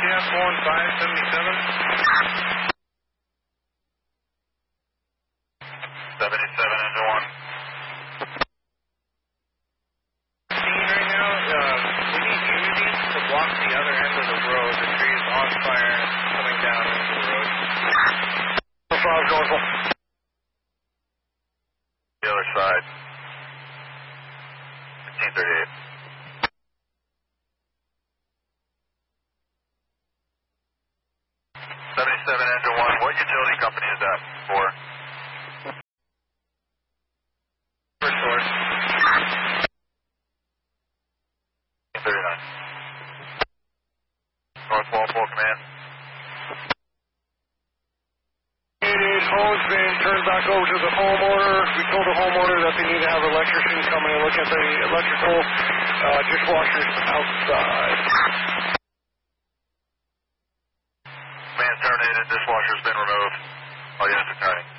CF1577. 77 into 1. Right now, we need Unity to block the other end of the road. The tree is on fire and coming down into the road. The other side. 1538. 77 into 1. What utility company is that for? First source. 39. North Walpole Command. Phone's been turned back over to the homeowner. We told the homeowner that they need to have electricians come in and look at the electrical dishwashers outside. Command terminated. Dishwasher's been removed. All units are turning.